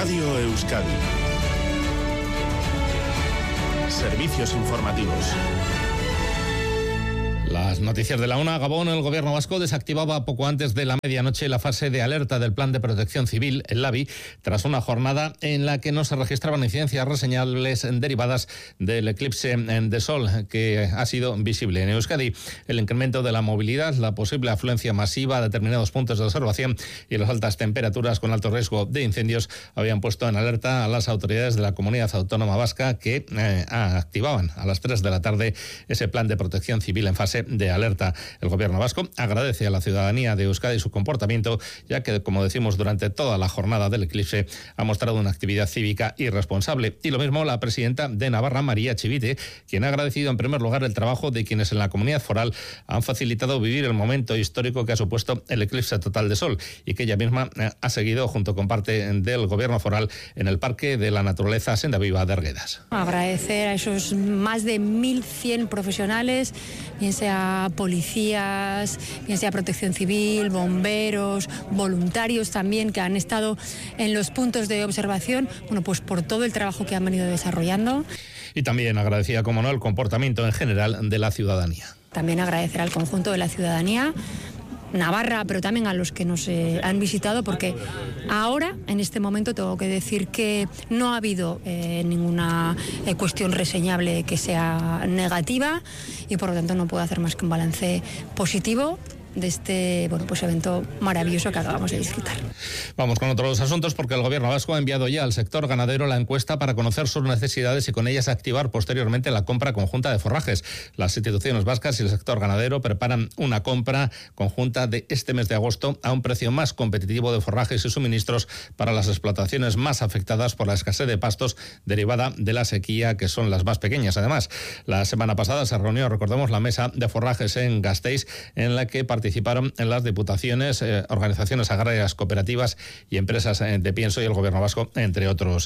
Radio Euskadi. Servicios informativos. Las noticias de la una. Gabón, el gobierno vasco desactivaba poco antes de la medianoche la fase de alerta del Plan de Protección Civil, el LABI, tras una jornada en la que no se registraban incidencias reseñables derivadas del eclipse de sol que ha sido visible en Euskadi. El incremento de la movilidad, la posible afluencia masiva a determinados puntos de observación y las altas temperaturas con alto riesgo de incendios habían puesto en alerta a las autoridades de la Comunidad Autónoma Vasca que activaban a las 3 de la tarde ese Plan de Protección Civil en fase de alerta. El gobierno vasco agradece a la ciudadanía de Euskadi su comportamiento, ya que, como decimos, durante toda la jornada del eclipse ha mostrado una actividad cívica y responsable. Y lo mismo la presidenta de Navarra, María Chivite, quien ha agradecido en primer lugar el trabajo de quienes en la comunidad foral han facilitado vivir el momento histórico que ha supuesto el eclipse total de sol y que ella misma ha seguido junto con parte del gobierno foral en el Parque de la Naturaleza Senda Viva de Arguedas. Agradecer a esos más de 1.100 profesionales, bien sea policías, bien sea protección civil, bomberos, voluntarios también que han estado en los puntos de observación, bueno, pues por todo el trabajo que han venido desarrollando. Y también agradecía, como no, el comportamiento en general de la ciudadanía. También agradecer al conjunto de la ciudadanía, Navarra, pero también a los que nos han visitado, porque ahora, en este momento, tengo que decir que no ha habido ninguna cuestión reseñable que sea negativa y por lo tanto no puedo hacer más que un balance positivo de este evento maravilloso que acabamos de disfrutar. Vamos con otros asuntos, porque el gobierno vasco ha enviado ya al sector ganadero la encuesta para conocer sus necesidades y con ellas activar posteriormente la compra conjunta de forrajes. Las instituciones vascas y el sector ganadero preparan una compra conjunta de este mes de agosto a un precio más competitivo de forrajes y suministros para las explotaciones más afectadas por la escasez de pastos derivada de la sequía, que son las más pequeñas. Además, la semana pasada se reunió, recordemos, la mesa de forrajes en Gasteiz, en la que participaron en las diputaciones, organizaciones agrarias, cooperativas y empresas de pienso y el gobierno vasco, entre otros.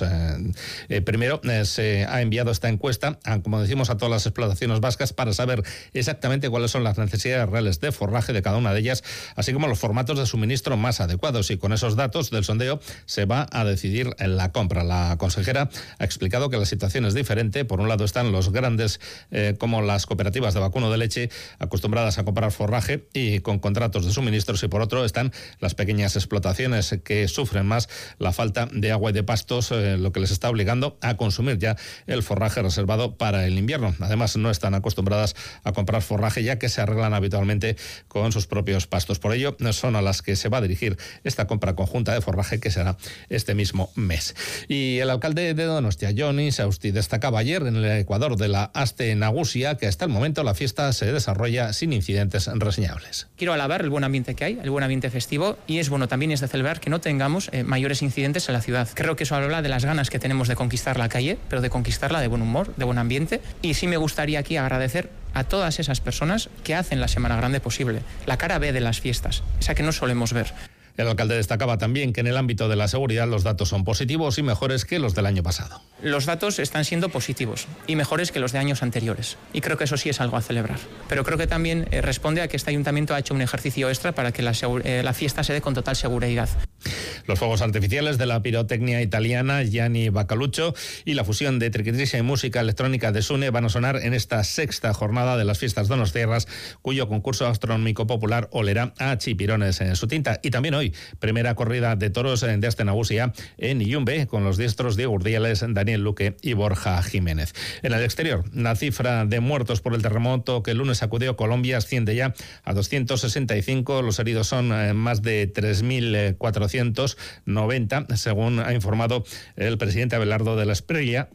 Primero se ha enviado esta encuesta, como decimos, a todas las explotaciones vascas para saber exactamente cuáles son las necesidades reales de forraje de cada una de ellas, así como los formatos de suministro más adecuados, y con esos datos del sondeo se va a decidir en la compra. La consejera ha explicado que la situación es diferente. Por un lado están los grandes, como las cooperativas de vacuno de leche, acostumbradas a comprar forraje y con contratos de suministros, y por otro están las pequeñas explotaciones que sufren más la falta de agua y de pastos, lo que les está obligando a consumir ya el forraje reservado para el invierno. Además, no están acostumbradas a comprar forraje, ya que se arreglan habitualmente con sus propios pastos. Por ello, son a las que se va a dirigir esta compra conjunta de forraje, que será este mismo mes. Y el alcalde de Donostia, Jon Insausti, destacaba ayer en el Ecuador de la Aste Nagusia que hasta el momento la fiesta se desarrolla sin incidentes reseñables. Quiero alabar el buen ambiente que hay, el buen ambiente festivo, y es bueno también de celebrar que no tengamos mayores incidentes en la ciudad. Creo que eso habla de las ganas que tenemos de conquistar la calle, pero de conquistarla de buen humor, de buen ambiente. Y sí me gustaría aquí agradecer a todas esas personas que hacen la Semana Grande posible, la cara B de las fiestas, esa que no solemos ver. El alcalde destacaba también que en el ámbito de la seguridad los datos son positivos y mejores que los del año pasado. Los datos están siendo positivos y mejores que los de años anteriores, y creo que eso sí es algo a celebrar. Pero creo que también responde a que este ayuntamiento ha hecho un ejercicio extra para que la fiesta se dé con total seguridad. Los fuegos artificiales de la pirotecnia italiana Gianni Baccaluccio y la fusión de triquitrisa y música electrónica de Sune van a sonar en esta sexta jornada de las fiestas donostiarras, cuyo concurso astronómico popular olerá a chipirones en su tinta. Y también hoy, primera corrida de toros de Aste Nagusia en Iyumbe, con los diestros Diego Urdiales, Daniel Luque y Borja Jiménez. En el exterior, la cifra de muertos por el terremoto que el lunes sacudió Colombia asciende ya a 265. Los heridos son más de 3.490, según ha informado el presidente Abelardo de la Espriella.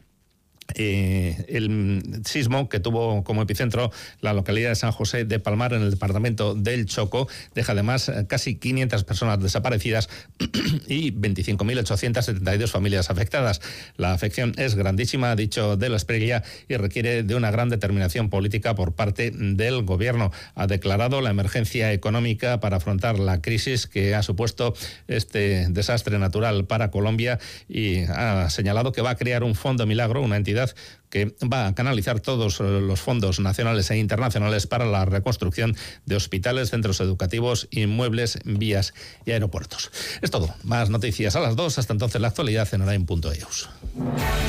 El sismo que tuvo como epicentro la localidad de San José de Palmar, en el departamento del Chocó, deja además casi 500 personas desaparecidas y 25.872 familias afectadas. La afección es grandísima, ha dicho de la Espriella, y requiere de una gran determinación política por parte del gobierno. Ha declarado la emergencia económica para afrontar la crisis que ha supuesto este desastre natural para Colombia y ha señalado que va a crear un fondo milagro, una entidad comunidad que va a canalizar todos los fondos nacionales e internacionales para la reconstrucción de hospitales, centros educativos, inmuebles, vías y aeropuertos. Es todo. Más noticias a las 2. Hasta entonces, la actualidad en Orain.eus.